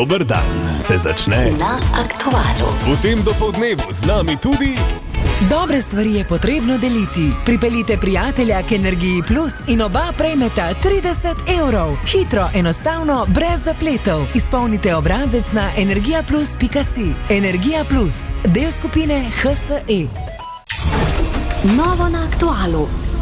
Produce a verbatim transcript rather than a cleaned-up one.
Dober dan se začne na Aktualu. V tem dopoldnevu z nami tudi... Dobre stvari je potrebno deliti. Pripeljite prijatelja k Energiji Plus in oba prejmeta trideset evrov. Hitro, enostavno, brez zapletov. Izpolnite obrazec na energijaplus pika si. Energija Plus, del skupine H S E. Novo na Aktualu.